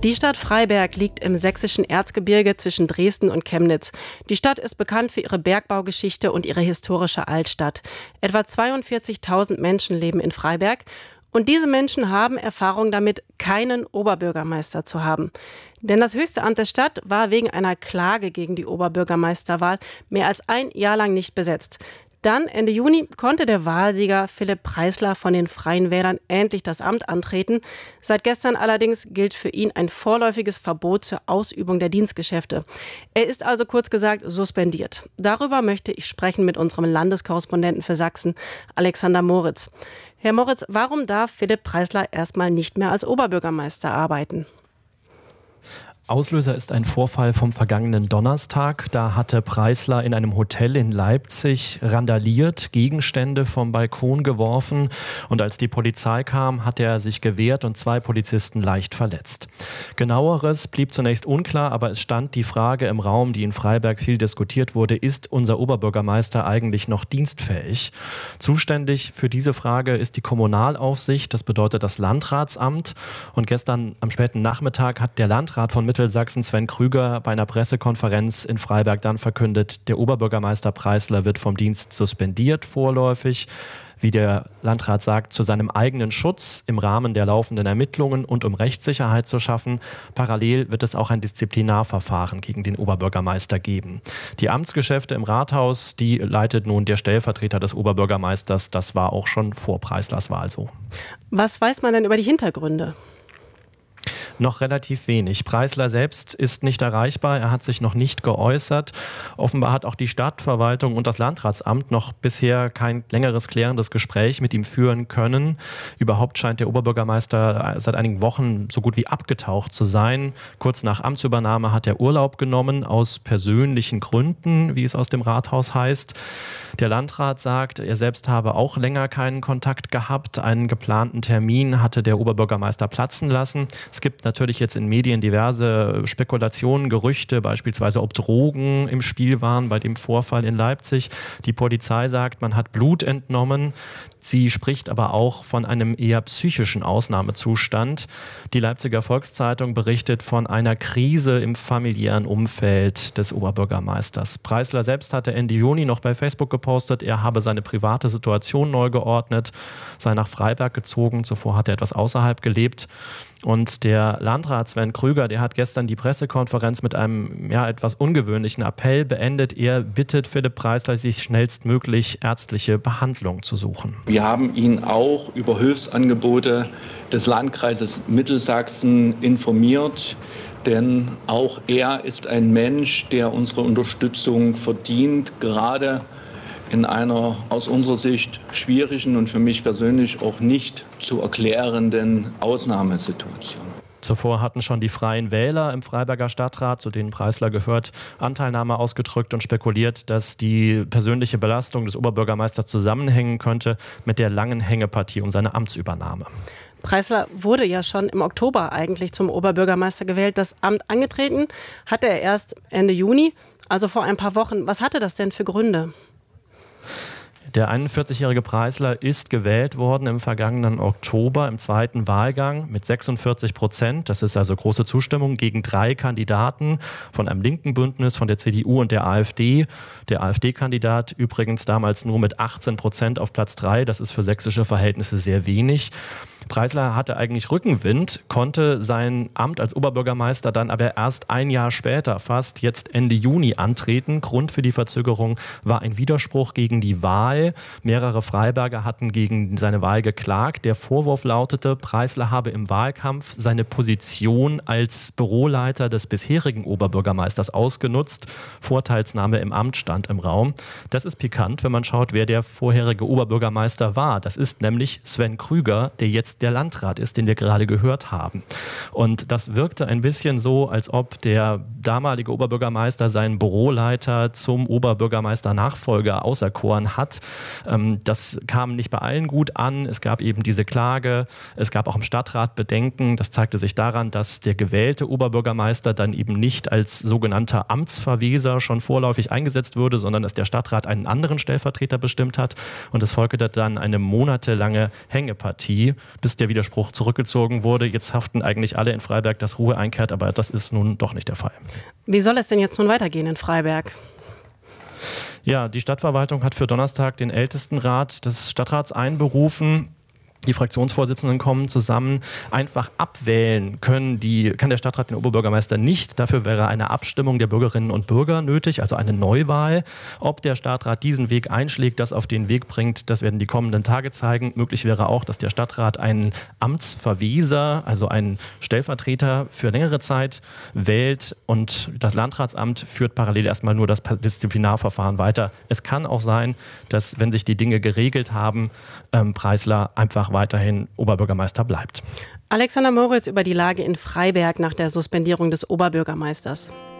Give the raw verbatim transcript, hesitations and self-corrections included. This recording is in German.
Die Stadt Freiberg liegt im sächsischen Erzgebirge zwischen Dresden und Chemnitz. Die Stadt ist bekannt für ihre Bergbaugeschichte und ihre historische Altstadt. Etwa zweiundvierzigtausend Menschen leben in Freiberg. Und diese Menschen haben Erfahrung damit, keinen Oberbürgermeister zu haben. Denn das höchste Amt der Stadt war wegen einer Klage gegen die Oberbürgermeisterwahl mehr als ein Jahr lang nicht besetzt. Dann, Ende Juni, konnte der Wahlsieger Philipp Preisler von den Freien Wählern endlich das Amt antreten. Seit gestern allerdings gilt für ihn ein vorläufiges Verbot zur Ausübung der Dienstgeschäfte. Er ist also kurz gesagt suspendiert. Darüber möchte ich sprechen mit unserem Landeskorrespondenten für Sachsen, Alexander Moritz. Herr Moritz, warum darf Philipp Preisler erstmal nicht mehr als Oberbürgermeister arbeiten? Auslöser ist ein Vorfall vom vergangenen Donnerstag. Da hatte Preisler in einem Hotel in Leipzig randaliert, Gegenstände vom Balkon geworfen und als die Polizei kam, hat er sich gewehrt und zwei Polizisten leicht verletzt. Genaueres blieb zunächst unklar, aber es stand die Frage im Raum, die in Freiberg viel diskutiert wurde: Ist unser Oberbürgermeister eigentlich noch dienstfähig? Zuständig für diese Frage ist die Kommunalaufsicht, das bedeutet das Landratsamt. Und gestern am späten Nachmittag hat der Landrat von Mittelsachsen, Sven Krüger, bei einer Pressekonferenz in Freiberg dann verkündet, der Oberbürgermeister Preisler wird vom Dienst suspendiert vorläufig. Wie der Landrat sagt, zu seinem eigenen Schutz im Rahmen der laufenden Ermittlungen und um Rechtssicherheit zu schaffen. Parallel wird es auch ein Disziplinarverfahren gegen den Oberbürgermeister geben. Die Amtsgeschäfte im Rathaus, die leitet nun der Stellvertreter des Oberbürgermeisters. Das war auch schon vor Preislers Wahl so. Was weiß man denn über die Hintergründe? Noch relativ wenig. Preisler selbst ist nicht erreichbar, er hat sich noch nicht geäußert. Offenbar hat auch die Stadtverwaltung und das Landratsamt noch bisher kein längeres klärendes Gespräch mit ihm führen können. Überhaupt scheint der Oberbürgermeister seit einigen Wochen so gut wie abgetaucht zu sein. Kurz nach Amtsübernahme hat er Urlaub genommen, aus persönlichen Gründen, wie es aus dem Rathaus heißt. Der Landrat sagt, er selbst habe auch länger keinen Kontakt gehabt. Einen geplanten Termin hatte der Oberbürgermeister platzen lassen. Es gibt natürlich jetzt in Medien diverse Spekulationen, Gerüchte, beispielsweise ob Drogen im Spiel waren bei dem Vorfall in Leipzig. Die Polizei sagt, man hat Blut entnommen. Sie spricht aber auch von einem eher psychischen Ausnahmezustand. Die Leipziger Volkszeitung berichtet von einer Krise im familiären Umfeld des Oberbürgermeisters. Preisler selbst hatte Ende Juni noch bei Facebook gepostet, er habe seine private Situation neu geordnet, sei nach Freiberg gezogen. Zuvor hat er etwas außerhalb gelebt. Und der Landrat Sven Krüger, der hat gestern die Pressekonferenz mit einem ja, etwas ungewöhnlichen Appell beendet. Er bittet Philipp Preisler, sich schnellstmöglich ärztliche Behandlung zu suchen. Wir haben ihn auch über Hilfsangebote des Landkreises Mittelsachsen informiert, denn auch er ist ein Mensch, der unsere Unterstützung verdient, gerade in einer aus unserer Sicht schwierigen und für mich persönlich auch nicht zu erklärenden Ausnahmesituation. Zuvor hatten schon die Freien Wähler im Freiberger Stadtrat, zu denen Preisler gehört, Anteilnahme ausgedrückt und spekuliert, dass die persönliche Belastung des Oberbürgermeisters zusammenhängen könnte mit der langen Hängepartie um seine Amtsübernahme. Preisler wurde ja schon im Oktober eigentlich zum Oberbürgermeister gewählt. Das Amt angetreten hatte er erst Ende Juni, also vor ein paar Wochen. Was hatte das denn für Gründe? Der einundvierzigjährige Preisler ist gewählt worden im vergangenen Oktober im zweiten Wahlgang mit sechsundvierzig Prozent. Das ist also große Zustimmung gegen drei Kandidaten von einem linken Bündnis, von der C D U und der AfD. Der AfD-Kandidat übrigens damals nur mit achtzehn Prozent auf Platz drei. Das ist für sächsische Verhältnisse sehr wenig. Preisler hatte eigentlich Rückenwind, konnte sein Amt als Oberbürgermeister dann aber erst ein Jahr später, fast jetzt Ende Juni, antreten. Grund für die Verzögerung war ein Widerspruch gegen die Wahl. Mehrere Freiberger hatten gegen seine Wahl geklagt. Der Vorwurf lautete, Preisler habe im Wahlkampf seine Position als Büroleiter des bisherigen Oberbürgermeisters ausgenutzt. Vorteilsnahme im Amt stand im Raum. Das ist pikant, wenn man schaut, wer der vorherige Oberbürgermeister war. Das ist nämlich Sven Krüger, der jetzt der Landrat ist, den wir gerade gehört haben. Und das wirkte ein bisschen so, als ob der damalige Oberbürgermeister seinen Büroleiter zum Oberbürgermeister-Nachfolger auserkoren hat. Das kam nicht bei allen gut an. Es gab eben diese Klage. Es gab auch im Stadtrat Bedenken. Das zeigte sich daran, dass der gewählte Oberbürgermeister dann eben nicht als sogenannter Amtsverweser schon vorläufig eingesetzt würde, sondern dass der Stadtrat einen anderen Stellvertreter bestimmt hat. Und es folgte dann eine monatelange Hängepartie. bis der Widerspruch zurückgezogen wurde. Jetzt haften eigentlich alle in Freiberg, dass Ruhe einkehrt, aber das ist nun doch nicht der Fall. Wie soll es denn jetzt nun weitergehen in Freiberg? Ja, die Stadtverwaltung hat für Donnerstag den Ältestenrat des Stadtrats einberufen. Die Fraktionsvorsitzenden kommen zusammen. Einfach abwählen können die, kann der Stadtrat den Oberbürgermeister nicht. Dafür wäre eine Abstimmung der Bürgerinnen und Bürger nötig, also eine Neuwahl. Ob der Stadtrat diesen Weg einschlägt, das auf den Weg bringt, das werden die kommenden Tage zeigen. Möglich wäre auch, dass der Stadtrat einen Amtsverweser, also einen Stellvertreter für längere Zeit wählt und das Landratsamt führt parallel erstmal nur das Disziplinarverfahren weiter. Es kann auch sein, dass, wenn sich die Dinge geregelt haben, ähm, Preisler einfach weiterhin Oberbürgermeister bleibt. Alexander Moritz über die Lage in Freiberg nach der Suspendierung des Oberbürgermeisters.